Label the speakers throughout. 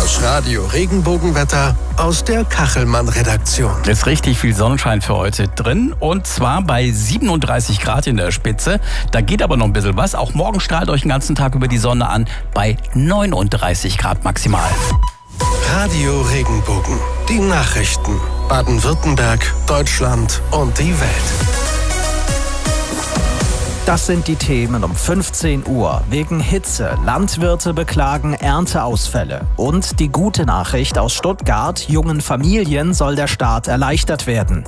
Speaker 1: Das Radio Regenbogenwetter aus der Kachelmann-Redaktion.
Speaker 2: Ist richtig viel Sonnenschein für heute drin und zwar bei 37 Grad in der Spitze. Da geht aber noch ein bisschen was. Auch morgen strahlt euch den ganzen Tag über die Sonne an bei 39 Grad maximal.
Speaker 1: Radio Regenbogen. Die Nachrichten. Baden-Württemberg, Deutschland und die Welt.
Speaker 3: Das sind die Themen um 15 Uhr. Wegen Hitze. Landwirte beklagen Ernteausfälle. Und die gute Nachricht aus Stuttgart. Jungen Familien soll der Staat erleichtert werden.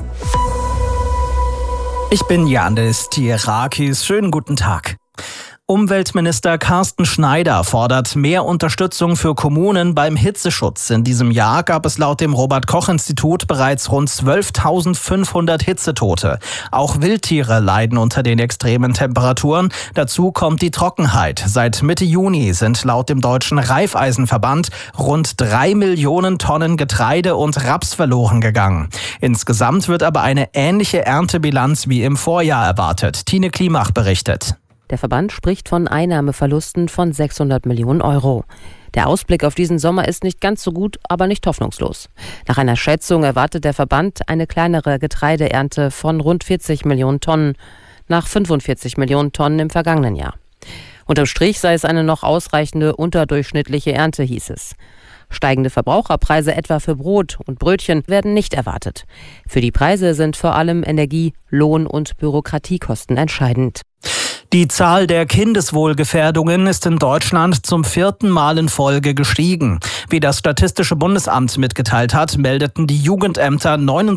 Speaker 3: Ich bin Janis Tierakis. Schönen guten Tag. Umweltminister Carsten Schneider fordert mehr Unterstützung für Kommunen beim Hitzeschutz. In diesem Jahr gab es laut dem Robert-Koch-Institut bereits rund 12.500 Hitzetote. Auch Wildtiere leiden unter den extremen Temperaturen. Dazu kommt die Trockenheit. Seit Mitte Juni sind laut dem Deutschen Raiffeisenverband rund 3 Millionen Tonnen Getreide und Raps verloren gegangen. Insgesamt wird aber eine ähnliche Erntebilanz wie im Vorjahr erwartet. Tine Klimach berichtet.
Speaker 4: Der Verband spricht von Einnahmeverlusten von 600 Millionen Euro. Der Ausblick auf diesen Sommer ist nicht ganz so gut, aber nicht hoffnungslos. Nach einer Schätzung erwartet der Verband eine kleinere Getreideernte von rund 40 Millionen Tonnen nach 45 Millionen Tonnen im vergangenen Jahr. Unterm Strich sei es eine noch ausreichende unterdurchschnittliche Ernte, hieß es. Steigende Verbraucherpreise etwa für Brot und Brötchen werden nicht erwartet. Für die Preise sind vor allem Energie-, Lohn- und Bürokratiekosten entscheidend.
Speaker 3: Die Zahl der Kindeswohlgefährdungen ist in Deutschland zum 4. Mal in Folge gestiegen. Wie das Statistische Bundesamt mitgeteilt hat, meldeten die Jugendämter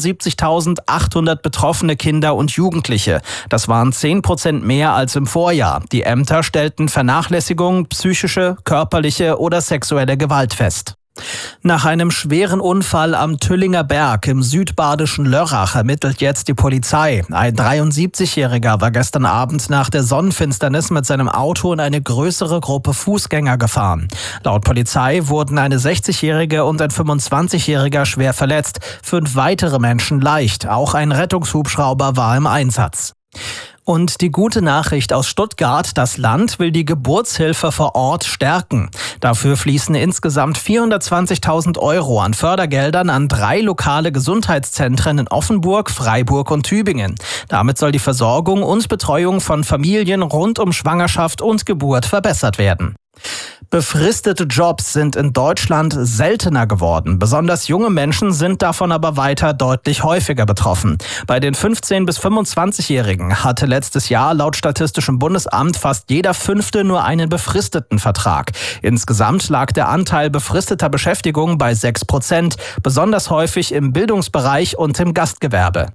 Speaker 3: 79.800 betroffene Kinder und Jugendliche. Das waren 10% mehr als im Vorjahr. Die Ämter stellten Vernachlässigung, psychische, körperliche oder sexuelle Gewalt fest. Nach einem schweren Unfall am Tüllinger Berg im südbadischen Lörrach ermittelt jetzt die Polizei. Ein 73-Jähriger war gestern Abend nach der Sonnenfinsternis mit seinem Auto in eine größere Gruppe Fußgänger gefahren. Laut Polizei wurden eine 60-Jährige und ein 25-Jähriger schwer verletzt, 5 weitere Menschen leicht. Auch ein Rettungshubschrauber war im Einsatz. Und die gute Nachricht aus Stuttgart: Das Land will die Geburtshilfe vor Ort stärken. Dafür fließen insgesamt 420.000 Euro an Fördergeldern an 3 lokale Gesundheitszentren in Offenburg, Freiburg und Tübingen. Damit soll die Versorgung und Betreuung von Familien rund um Schwangerschaft und Geburt verbessert werden. Befristete Jobs sind in Deutschland seltener geworden. Besonders junge Menschen sind davon aber weiter deutlich häufiger betroffen. Bei den 15- bis 25-Jährigen hatte letztes Jahr laut Statistischem Bundesamt fast jeder 5. nur einen befristeten Vertrag. Insgesamt lag der Anteil befristeter Beschäftigung bei 6%, besonders häufig im Bildungsbereich und im Gastgewerbe.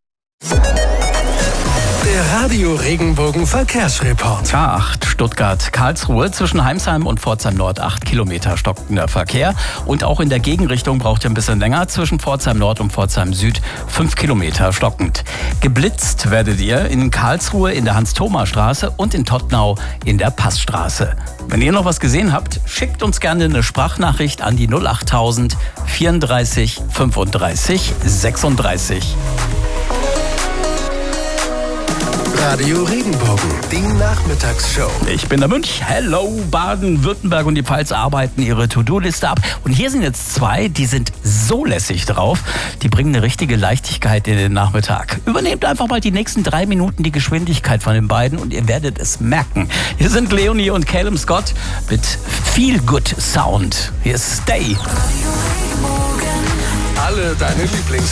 Speaker 1: Der Radio Regenbogen Verkehrsreport.
Speaker 2: K8 Stuttgart-Karlsruhe zwischen Heimsheim und Pforzheim Nord 8 Kilometer stockender Verkehr. Und auch in der Gegenrichtung braucht ihr ein bisschen länger. Zwischen Pforzheim Nord und Pforzheim Süd 5 Kilometer stockend. Geblitzt werdet ihr in Karlsruhe in der Hans-Thoma-Straße und in Tottnau in der Passstraße. Wenn ihr noch was gesehen habt, schickt uns gerne eine Sprachnachricht an die 08000 34 35 36.
Speaker 1: Radio Regenbogen, die Nachmittagsshow.
Speaker 2: Ich bin der Münch. Hello, Baden-Württemberg und die Pfalz arbeiten ihre To-Do-Liste ab. Und hier sind jetzt 2, die sind so lässig drauf. Die bringen eine richtige Leichtigkeit in den Nachmittag. Übernehmt einfach mal die nächsten 3 Minuten die Geschwindigkeit von den beiden und ihr werdet es merken. Hier sind Leonie und Calum Scott mit Feel Good Sound. Hier ist Stay.
Speaker 1: Alle deine